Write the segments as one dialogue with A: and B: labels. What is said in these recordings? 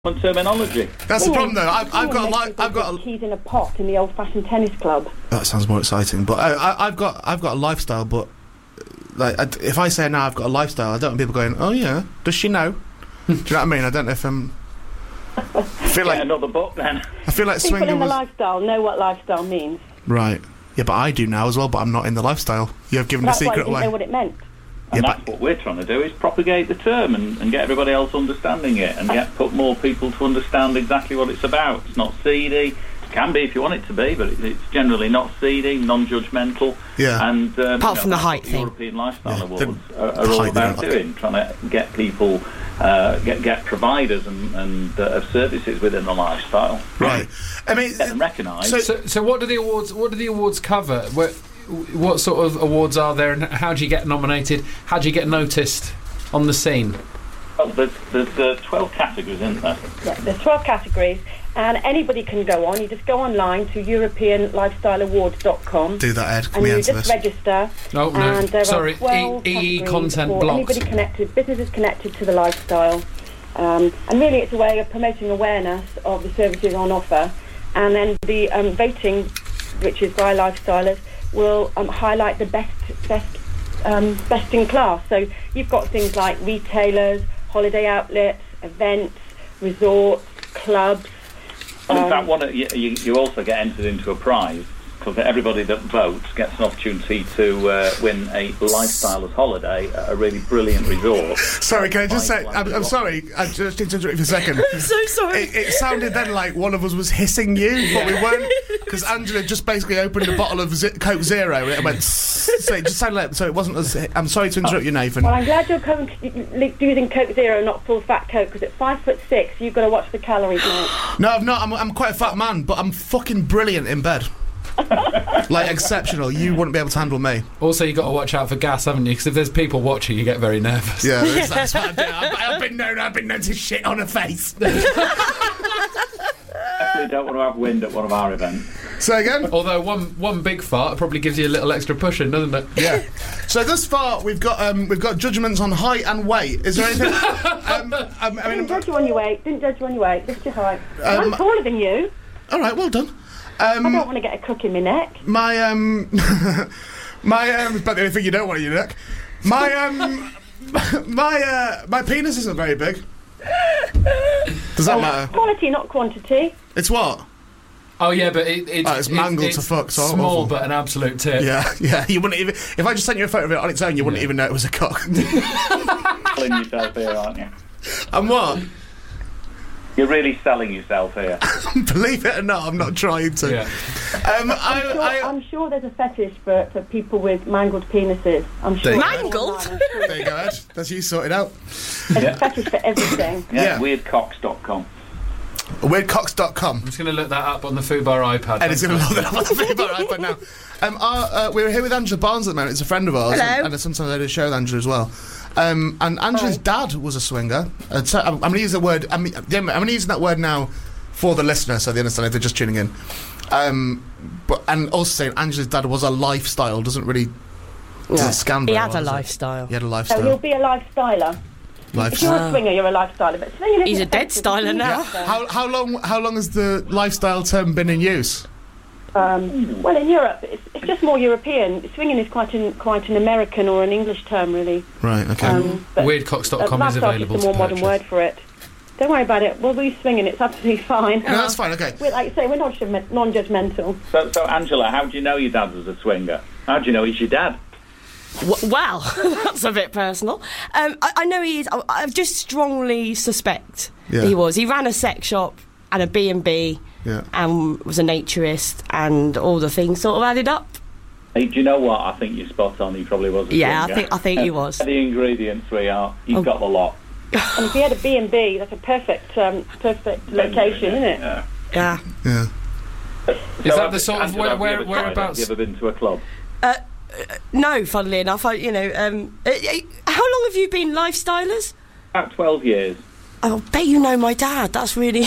A: on terminology.
B: That's the problem, though. I've got a
C: keys in a pot in the old-fashioned tennis club.
B: That sounds more exciting. But I've got a lifestyle. But like, if I say now I've got a lifestyle, I don't want people going, "Oh yeah, does she know?" Do you know what I mean? I don't know if I feel like
A: another book then.
B: I feel like
C: people
B: swinging
C: in the
B: was
C: lifestyle know what lifestyle means.
B: right. Yeah, but I do now as well. But I'm not in the lifestyle. You've given the
C: That's why I
B: secret
C: didn't
B: away.
C: know what it meant.
A: And
B: Yeah,
A: that's what we're trying to do, is propagate the term and get everybody else understanding it and put more people to understand exactly what it's about. It's not seedy. It can be if you want it to be, but it's generally not seedy, non-judgmental.
B: Yeah.
A: And
D: apart from the height thing.
A: European Lifestyle Awards
B: the
A: are all
B: height
A: about
B: thing.
A: doing, trying to get people, get providers and of services within the lifestyle.
B: Right. I mean,
A: Get them recognised.
E: So what do the awards cover? What sort of awards are there, and how do you get nominated? How do you get noticed on the scene?
A: Well, there's 12 categories, isn't there?
C: Yeah, there's 12 categories, and anybody can go on. You just go online to EuropeanLifestyleAwards.com.
B: do that, Ed. Can
C: And
B: we
C: you
B: answer
C: just
B: this?
C: register.
E: Oh, no.
C: And there
E: Sorry,
C: are 12
E: EE
C: categories
E: content
C: for
E: blocked.
C: anybody connected, businesses connected to the lifestyle. And really it's a way of promoting awareness of the services on offer. And then the voting, which is by lifestylers, will highlight the best in class. So you've got things like retailers, holiday outlets, events, resorts, clubs.
A: And in fact, you also get entered into a prize, because everybody that votes gets an opportunity to win a lifestyler's holiday at a really brilliant resort.
B: Sorry, can I just say, I'm sorry, I just need to interrupt you for a second.
D: I'm so sorry.
B: It sounded then like one of us was hissing you, but we weren't, because Angela just basically opened a bottle of Coke Zero and it went so it just sounded like, so it wasn't as, I'm sorry to interrupt you, Nathan.
C: Well, I'm glad you're using Coke Zero, not full fat Coke, because at 5'6", you've got to watch the calories, mate.
B: No, I've not, I'm quite a fat man, but I'm fucking brilliant in bed. Like, exceptional. You wouldn't be able to handle me.
E: Also, you got to watch out for gas, haven't you? Because if there's people watching, you get very nervous.
B: Yeah, that's what I do. I've been known to shit on a face.
A: Definitely don't want to have wind at one of our events.
B: Say again?
E: Although one big fart probably gives you a little extra pushing, doesn't it?
B: Yeah. So thus far we've got judgments on height and weight. Is there anything?
C: Didn't judge you on your weight. Just your height. I'm taller than you.
B: All right, well done.
C: I don't want to get a crook in my neck.
B: My it's about the only thing you don't want in your neck. My penis isn't very big. Does that matter?
C: Quality, not quantity.
B: It's what?
E: Oh yeah, but it's
B: mangled to fuck. So
E: small,
B: awful.
E: but an absolute tip.
B: Yeah. You wouldn't even, if I just sent you a photo of it on its own, you wouldn't even know it was a cock.
A: Selling yourself here, aren't you?
B: And what?
A: You're really selling yourself here.
B: Believe it or not, I'm not trying to.
E: Yeah.
C: I'm sure there's a fetish for people with mangled penises. I'm sure.
D: Mangled?
B: There you go, Ed. That's you sorted out.
C: There's a fetish for everything.
B: Yeah.
A: Weirdcocks.com.
B: Weirdcocks.com.
E: I'm just going to look that up on the Fubar iPad.
B: Ed is going to load that up on the Fubar iPad now. We're here with Angela Barnes at the moment. It's a friend of ours.
D: Hello.
B: And sometimes I do a show with Angela as well. And Angela's dad was a swinger. So I'm going to use the word. I'm going to use that word now for the listener, so they understand if they're just tuning in. And also saying Angela's dad was a lifestyle doesn't really scan
D: He
B: very
D: had
B: well,
D: a
B: does it?
D: lifestyle.
B: He had a
C: So
B: lifestyle.
C: he'll be a lifestyler. If you're a swinger, you're a lifestyler. But swinging
D: He's
C: isn't
D: a dead
C: offensive.
D: styler now.
B: How long has the lifestyle term been in use?
C: Well, in Europe, it's just more European. Swinging is quite an American or an English term, really.
B: Right. Okay.
C: But
E: Weirdcocks.com is available
C: Just a more
E: to
C: modern
E: purchase.
C: word for it. Don't worry about it. We'll be swinging. It's absolutely fine.
B: No, that's fine. Okay.
C: Like you say, we're not non-judgmental.
A: So Angela, how do you know your dad was a swinger? How do you know he's your dad?
D: Well, that's a bit personal. I know he is. I just strongly suspect he was. He ran a sex shop and a B&B and was a naturist, and all the things sort of added up.
A: Hey, do you know what? I think you're spot on. He probably was a swinger.
D: I think he was.
A: The ingredients we are. You've got the lot.
C: And if you had a B&B, that's a perfect location, isn't it?
A: Yeah.
D: Yeah.
B: Yeah.
E: Is that the sort of
A: Angela,
E: whereabouts?
A: Have you ever been to a club?
D: No, funnily enough, how long have you been lifestylers?
A: About 12 years.
D: I bet you know my dad. That's really.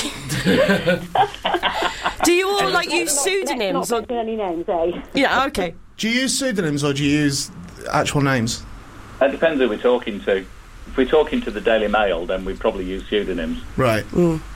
D: Do you all use pseudonyms?
C: Not any names, eh?
D: Yeah. Okay.
B: Do you use pseudonyms or do you use actual names?
A: It depends who we're talking to. If we're talking to the Daily Mail, then we probably use pseudonyms.
B: Right.